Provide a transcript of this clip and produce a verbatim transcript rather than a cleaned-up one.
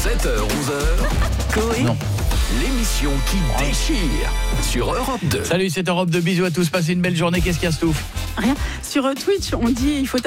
sept heures onze heures, Coé, Non. l'émission qui déchire sur Europe deux. Salut, c'est Europe deux. Bisous à tous. Passez une belle journée. Qu'est-ce qu'il y a, Stouff ? Rien. Sur euh, Twitch, on dit il faut